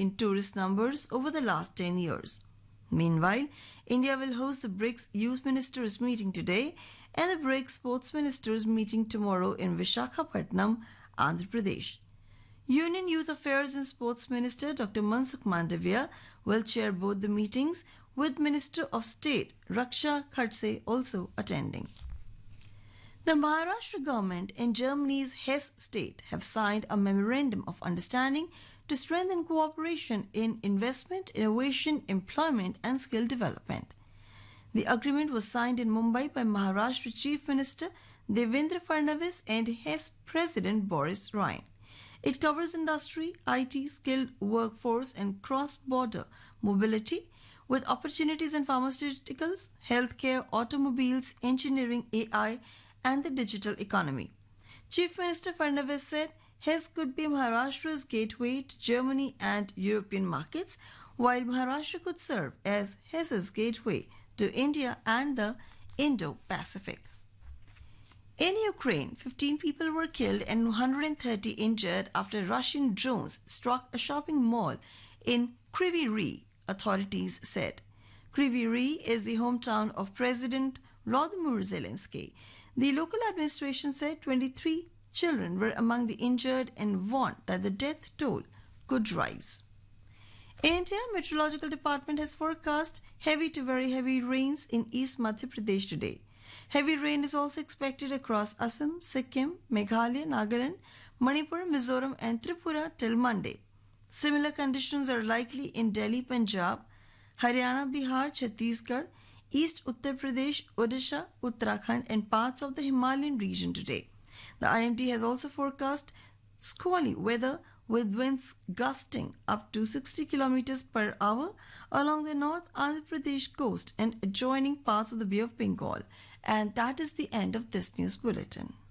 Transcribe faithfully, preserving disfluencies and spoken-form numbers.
in tourist numbers over the last ten years. Meanwhile, India will host the BRICS Youth Ministers meeting today and the BRICS Sports Ministers meeting tomorrow in Visakhapatnam, Andhra Pradesh. Union Youth Affairs and Sports Minister Doctor Mansukh Mandavia will chair both the meetings, with Minister of State Raksha Khadse also attending. The Maharashtra government and Germany's Hesse state have signed a memorandum of understanding to strengthen cooperation in investment, innovation, employment, and skill development. The agreement was signed in Mumbai by Maharashtra Chief Minister Devendra Fadnavis and Hesse President Boris Rhein. It covers industry, I T, skilled workforce, and cross-border mobility, with opportunities in pharmaceuticals, healthcare, automobiles, engineering, A I, and the digital economy. Chief Minister Fadnavis said Hesse could be Maharashtra's gateway to Germany and European markets, while Maharashtra could serve as Hesse's gateway to India and the Indo-Pacific. In Ukraine, fifteen people were killed and one hundred thirty injured after Russian drones struck a shopping mall in Kryvyi Rih, authorities said. Kryvyi Rih is the hometown of President Volodymyr Zelensky. The local administration said twenty-three children were among the injured and warned that the death toll could rise. India Meteorological Department has forecast heavy to very heavy rains in East Madhya Pradesh today. Heavy rain is also expected across Assam, Sikkim, Meghalaya, Nagaland, Manipur, Mizoram, and Tripura till Monday. Similar conditions are likely in Delhi, Punjab, Haryana, Bihar, Chhattisgarh, East Uttar Pradesh, Odisha, Uttarakhand, and parts of the Himalayan region today. The I M D has also forecast squally weather with winds gusting up to sixty kilometers per hour along the North Andhra Pradesh coast and adjoining parts of the Bay of Bengal. And that is the end of this news bulletin.